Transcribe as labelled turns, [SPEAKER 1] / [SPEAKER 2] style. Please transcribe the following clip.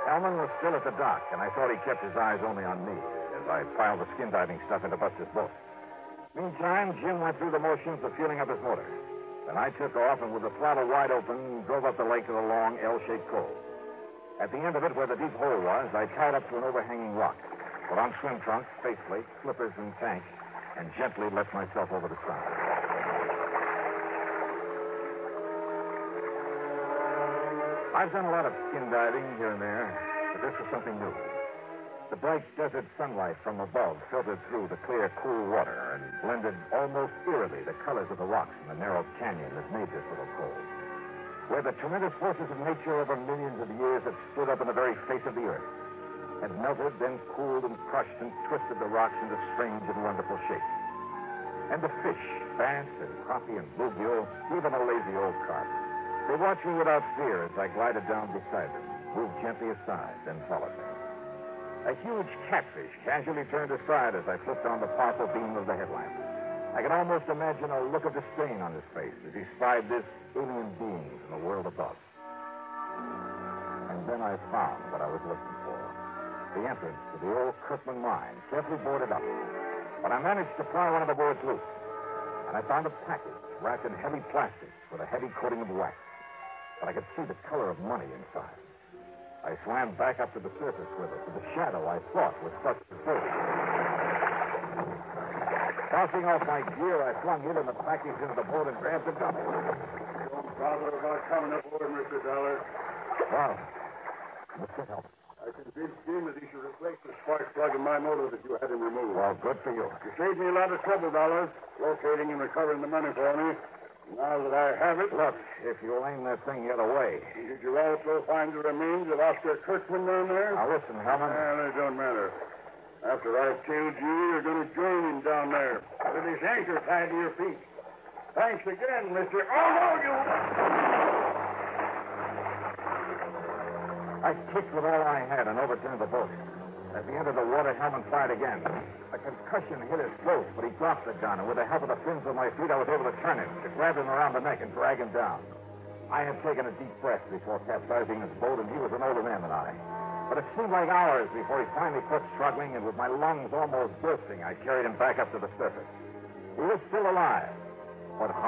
[SPEAKER 1] Hellman was still at the dock, and I thought he kept his eyes only on me as I piled the skin diving stuff into Buster's boat. Meantime, Jim went through the motions of fueling up his motor. Then I took off and with the throttle wide open, drove up the lake to the long L-shaped cove. At the end of it, where the deep hole was, I tied up to an overhanging rock, put on swim trunks, faceplate, slippers, and tank, and gently let myself over the side. I've done a lot of skin diving here and there, but this was something new. The bright desert sunlight from above filtered through the clear, cool water and blended almost eerily the colors of the rocks in the narrow canyon that made this little cove, where the tremendous forces of nature over millions of years had stood up in the very face of the earth, had melted, then cooled and crushed and twisted the rocks into strange and wonderful shapes. And the fish, bass and crappie and bluegill, even a lazy old carp, they watched me without fear as I glided down beside them, moved gently aside, then followed me. A huge catfish casually turned aside as I flipped on the powerful beam of the headlamp. I could almost imagine a look of disdain on his face as he spied this alien being in the world above. And then I found what I was looking for. The entrance to the old Kirkman mine, carefully boarded up. But I managed to pry one of the boards loose. And I found a package wrapped in heavy plastic with a heavy coating of wax. But I could see the color of money inside. I swam back up to the surface with it, to the shadow I thought was Buster's boat. Tossing off my gear, I flung it and the package into the boat and grabbed the gun.
[SPEAKER 2] Don't bother about coming aboard, Mr. Dollar.
[SPEAKER 1] Well, Mr. Help.
[SPEAKER 2] I convinced Jim that he should replace the spark plug in my motor that you had him removed.
[SPEAKER 1] Well, good for you.
[SPEAKER 2] You saved me a lot of trouble, Dollars, locating and recovering the money for me. Now that I have it...
[SPEAKER 1] Look, if you'll aim that thing the other way.
[SPEAKER 2] Did you also find the remains of Oscar Kirkman down there?
[SPEAKER 1] Now, listen, Hellman.
[SPEAKER 2] Well, it don't matter. After I've killed you, you're going to join him down there with his anchor tied to your feet. Thanks again, Mr. Oh, no, you...
[SPEAKER 1] I kicked with all I had and overturned the boat. At the end of the water, Hellman fired again. A concussion hit his throat, but he dropped the gun, and with the help of the fins of my feet, I was able to turn him, to grab him around the neck and drag him down. I had taken a deep breath before capsizing his boat, and he was an older man than I. But it seemed like hours before he finally quit struggling, and with my lungs almost bursting, I carried him back up to the surface. He was still alive, but